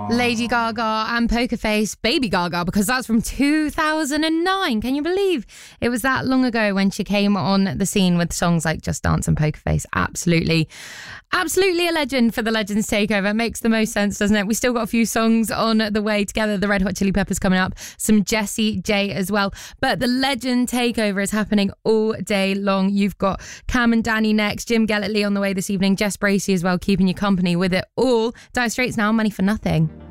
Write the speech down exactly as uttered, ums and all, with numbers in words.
Lady Gaga and Poker Face, Baby Gaga, because that's from two thousand nine. Can you believe it was that long ago when she came on the scene with songs like Just Dance and Poker Face? Absolutely, absolutely a legend for the Legends Takeover. It makes the most sense, doesn't it? We still got a few songs on the way together. The Red Hot Chili Peppers coming up, some Jessie J as well. But the Legend Takeover is happening all day long. You've got Cam and Danny next, Jim Gellertley on the way this evening, Jess Bracey as well, keeping you company with it all. Dire Straits now, Money for Nothing.